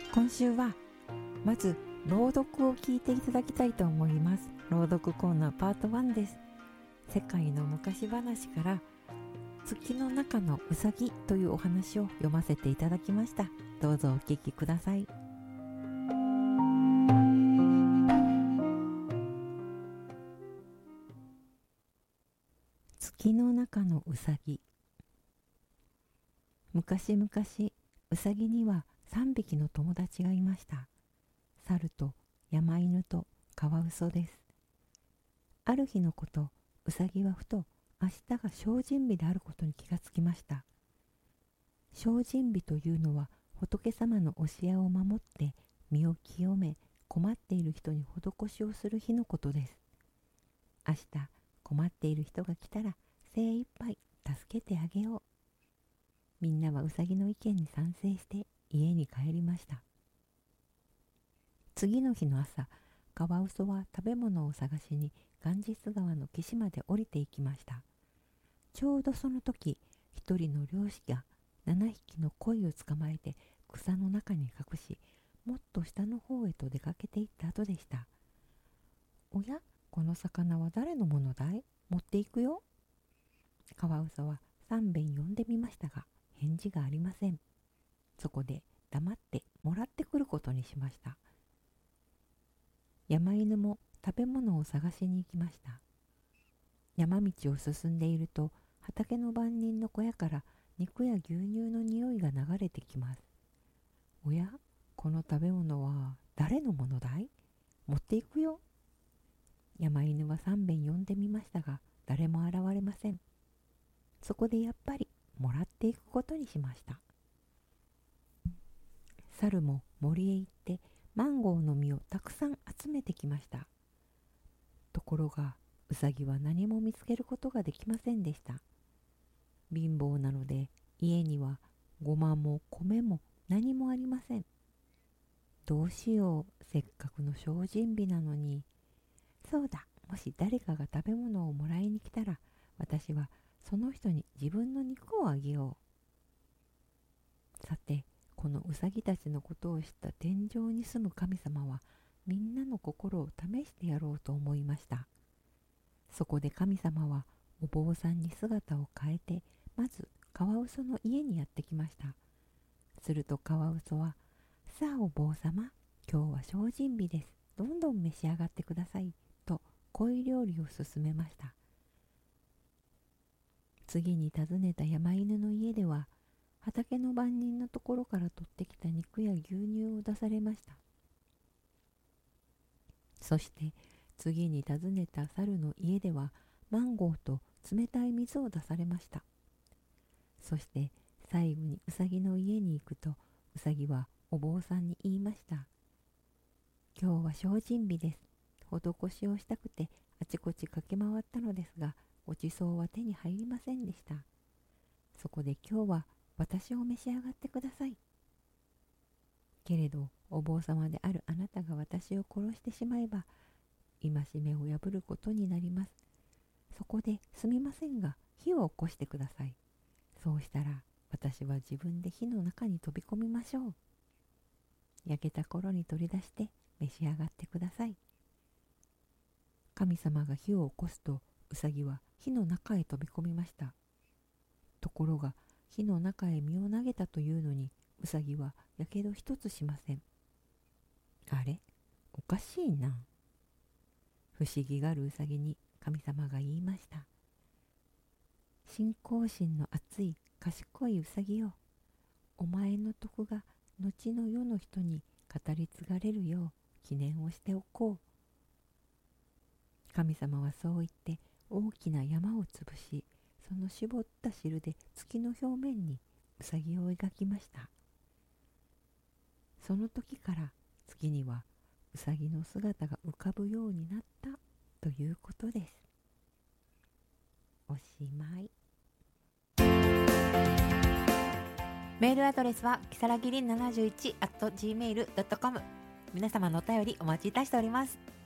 今週はまず朗読を聞いていただきたいと思います。朗読コーナーパート1です。世界の昔話から月の中のうさぎというお話を読ませていただきました。どうぞお聞きください。月の中のうさぎ。昔々うさぎには3匹の友達がいました。猿と山犬とカワウソです。ある日のこと、うさぎはふと明日が精進日であることに気がつきました。精進日というのは仏様の教えを守って身を清め、困っている人に施しをする日のことです。明日困っている人が来たら精一杯助けてあげよう。みんなはうさぎの意見に賛成して家に帰りました。次の日の朝、カワウソは食べ物を探しにガンジス川の岸まで降りていきました。ちょうどその時、一人の漁師が7匹の鯉を捕まえて草の中に隠し、もっと下の方へと出かけていった後でした。おや、この魚は誰のものだい？持っていくよ。カワウソは3遍呼んでみましたが、返事がありません。そこで黙ってもらってくることにしました。山犬も食べ物を探しに行きました。山道を進んでいると、畑の番人の小屋から肉や牛乳の匂いが流れてきます。おや、この食べ物は誰のものだい？持っていくよ。山犬は3遍呼んでみましたが、誰も現れません。そこでやっぱりもらっていくことにしました。猿も森へ行ってマンゴーの実をたくさん集めてきました。ところがうさぎは何も見つけることができませんでした。貧乏なので家にはごまも米も何もありません。どうしよう、せっかくの精進日なのに。そうだ、もし誰かが食べ物をもらいに来たら、私はその人に自分の肉をあげよう。さて、このうさぎたちのことを知った天上に住む神様は、みんなの心を試してやろうと思いました。そこで神様はお坊さんに姿を変えて、まずカワウソの家にやってきました。するとカワウソは、さあお坊様、今日は精進日です。どんどん召し上がってください。と鯉料理を勧めました。次に訪ねた山犬の家では、畑の番人のところから取ってきた肉や牛乳を出されました。そして次に訪ねた猿の家ではマンゴーと冷たい水を出されました。そして最後にうさぎの家に行くと、うさぎはお坊さんに言いました。今日は精進日です。施しをしたくてあちこち駆け回ったのですが、ごちそうは手に入りませんでした。そこで今日は私を召し上がってください。けれどお坊様であるあなたが私を殺してしまえば、戒めを破ることになります。そこですみませんが、火を起こしてください。そうしたら私は自分で火の中に飛び込みましょう。焼けた頃に取り出して召し上がってください。神様が火を起こすと、うさぎは火の中へ飛び込みました。ところが火の中へ身を投げたというのに、うさぎはやけど一つしません。あれ、おかしいな。不思議がるうさぎに神様が言いました。信仰心の厚い賢いうさぎよ、お前の徳が後の世の人に語り継がれるよう記念をしておこう。神様はそう言って大きな山を潰し、その絞った汁で月の表面にうさぎを描きました。その時から月にはうさぎの姿が浮かぶようになったということです。おしまい。メールアドレスはきさらぎり71@gmail.com。皆様のお便りお待ちいたしております。